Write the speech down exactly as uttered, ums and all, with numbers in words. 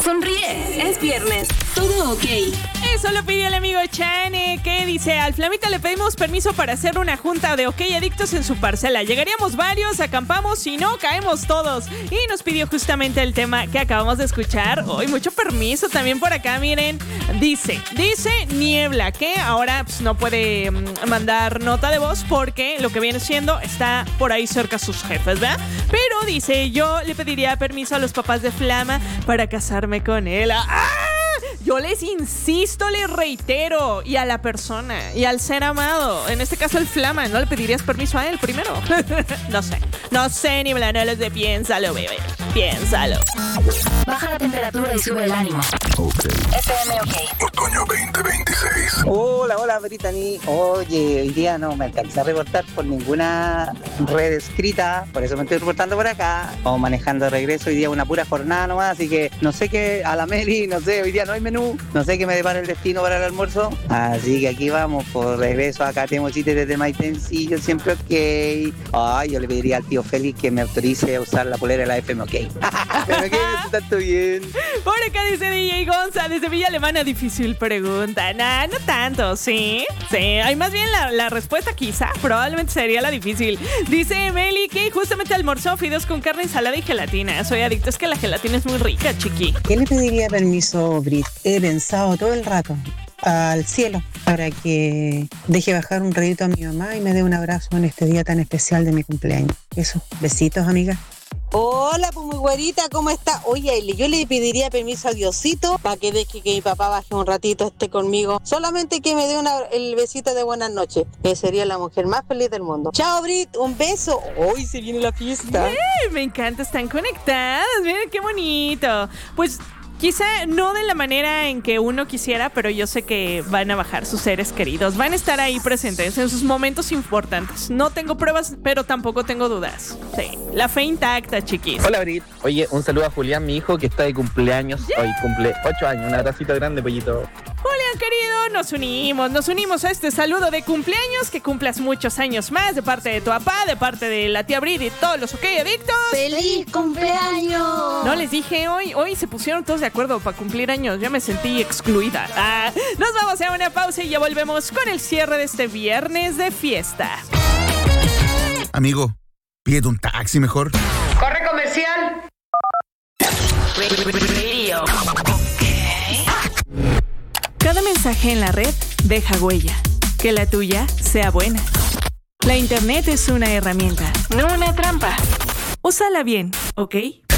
Sonríe, es viernes, todo ok. Eso lo pidió el amigo Chane, que dice: al Flamita le pedimos permiso para hacer una junta de OK Adictos en su parcela. Llegaríamos varios, acampamos, si no, caemos todos. Y nos pidió justamente el tema que acabamos de escuchar. Hoy mucho permiso también por acá, miren. Dice, dice Niebla, que ahora pues, no puede mm, mandar nota de voz porque lo que viene siendo está por ahí cerca sus jefes, ¿verdad? Pero dice, yo le pediría permiso a los papás de Flama para casarme con él. ¡Ah! Yo les insisto, les reitero, y a la persona, y al ser amado, en este caso el Flama, ¿no le pedirías permiso a él primero? No sé, no sé, ni no lo sé, piénsalo, bebé, piénsalo. Baja la temperatura y sube el ánimo. Ok. F M OK. Otoño veinte veintiséis. Hola, hola, Brittany. Oye, hoy día no me alcancé a reportar por ninguna red escrita, por eso me estoy reportando por acá. Vamos manejando de regreso, hoy día una pura jornada nomás, así que no sé qué, a la Meli, no sé, hoy día no hay menú, no sé qué me depara el destino para el almuerzo, así que aquí vamos, por regreso, acá tenemos chistes desde Maitencillo, siempre ok. Ay, yo le pediría al tío Félix que me autorice a usar la polera de la F M OK. Pero que no tanto bien. Por acá dice D J Gonza, desde Villa Alemana, difícil pregunta. Nah, no tanto, ¿sí? Sí, hay más bien la, la respuesta quizá, probablemente sería la difícil. Dice Meli que justamente almorzó fideos con carne, ensalada y gelatina. Soy adicto, es que la gelatina es muy rica, chiqui. ¿Qué le pediría permiso, Brit? He pensado todo el rato al cielo para que deje bajar un ratito a mi mamá y me dé un abrazo en este día tan especial de mi cumpleaños. Eso, besitos, amiga. Hola, pues muy güerita, ¿cómo está? Oye, yo le pediría permiso a Diosito para que deje que mi papá baje un ratito, esté conmigo. Solamente que me dé una, el besito de buenas noches. Que sería la mujer más feliz del mundo. Chao, Brit, un beso. Hoy se viene la fiesta. ¡Eh! Me encanta, están conectadas. Miren qué bonito. Pues quizá no de la manera en que uno quisiera, pero yo sé que van a bajar sus seres queridos. Van a estar ahí presentes en sus momentos importantes. No tengo pruebas, pero tampoco tengo dudas. Sí, la fe intacta, chiquis. Hola, Brit. Oye, un saludo a Julián, mi hijo, que está de cumpleaños. Yeah. Hoy cumple ocho años. Un abracito grande, pollito. Julián, querido, nos unimos, nos unimos a este saludo de cumpleaños. Que cumplas muchos años más de parte de tu papá, de parte de la tía Brit y todos los OK Adictos. ¡Feliz cumpleaños! No les dije, hoy, hoy se pusieron todos de acuerdo para cumplir años. Ya me sentí excluida. Ah, nos vamos a una pausa y ya volvemos con el cierre de este viernes de fiesta. Amigo, pídete un taxi mejor. ¡Corre comercial! Radio. Cada mensaje en la red deja huella. Que la tuya sea buena. La internet es una herramienta, no una trampa. Úsala bien, ¿ok?